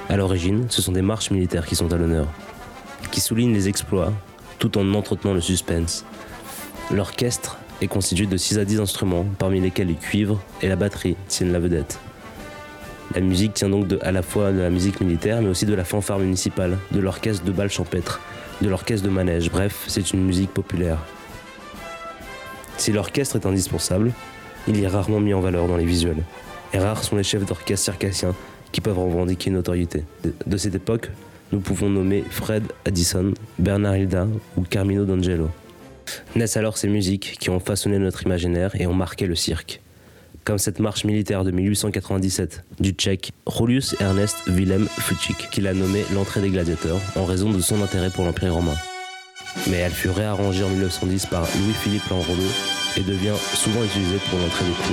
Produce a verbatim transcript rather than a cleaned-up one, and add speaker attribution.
Speaker 1: À l'origine, ce sont des marches militaires qui sont à l'honneur, qui soulignent les exploits tout en entretenant le suspense. L'orchestre est constitué de six à dix instruments, parmi lesquels les cuivres et la batterie tiennent la vedette. La musique tient donc de, à la fois de la musique militaire, mais aussi de la fanfare municipale, de l'orchestre de bal champêtre, de l'orchestre de manège. Bref, c'est une musique populaire. Si l'orchestre est indispensable, il est rarement mis en valeur dans les visuels. Et rares sont les chefs d'orchestre circassiens qui peuvent revendiquer une notoriété. De, de cette époque, nous pouvons nommer Fred Addison, Bernard Hilda ou Carmino d'Angelo. Naissent alors ces musiques qui ont façonné notre imaginaire et ont marqué le cirque. Comme cette marche militaire de mille huit cent quatre-vingt-dix-sept du Tchèque Julius Ernest Wilhelm Fučík, qu'il a nommé l'entrée des gladiateurs en raison de son intérêt pour l'Empire romain. Mais elle fut réarrangée en mille neuf cent dix par Louis-Philippe Lanrollo et devient souvent utilisée pour l'entrée des cours.